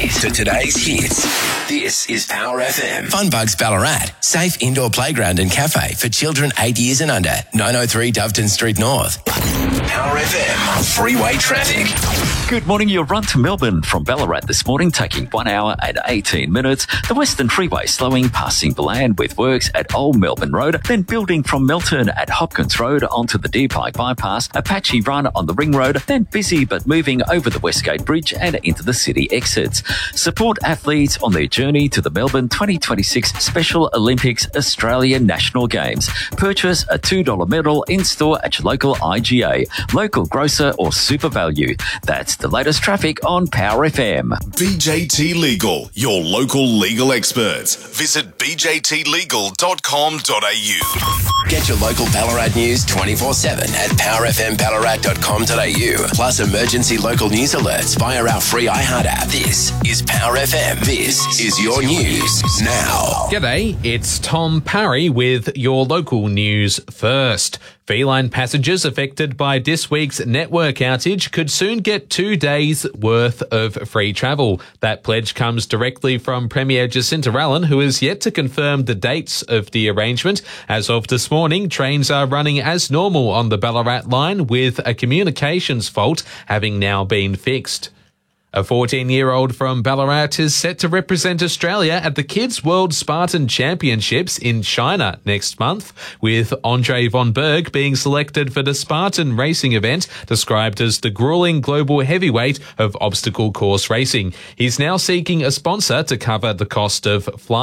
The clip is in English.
to today's hits. This is Power FM. Funbugs Ballarat. Safe indoor playground and cafe for children 8 years and under. 903 Doveton Street North. Power FM. Freeway traffic. Good morning. Your run to Melbourne from Ballarat this morning taking 1 hour and 18 minutes. The Western Freeway slowing passing Bland with works at Old Melbourne Road, then building from Melton at Hopkins Road onto the Deer Park Bypass, Apache Run on the Ring Road, then busy but moving over the Westgate Bridge and into the city exits. Support athletes on their journey to the Melbourne 2026 Special Olympics Australian National Games. Purchase a $2 medal in-store at your local IGA, local grocer or Super Value. That's the latest traffic on Power FM. BJT Legal, your local legal experts. Visit bjtlegal.com.au. Get your local Ballarat news 24/7 at powerfmballarat.com.au. Plus emergency local news alerts via our free iHeart app. This is Power FM. This is your news now. G'day, it's Tom Parry with your local news first. Feline passengers affected by this week's network outage could soon get 2 days' worth of free travel. That pledge comes directly from Premier Jacinta Allen, who is yet to confirm the dates of the arrangement. As of this morning, trains are running as normal on the Ballarat line, with a communications fault having now been fixed. A 14-year-old from Ballarat is set to represent Australia at the Kids World Spartan Championships in China next month, with Andre von Berg being selected for the Spartan racing event, described as the grueling global heavyweight of obstacle course racing. He's now seeking a sponsor to cover the cost of flight.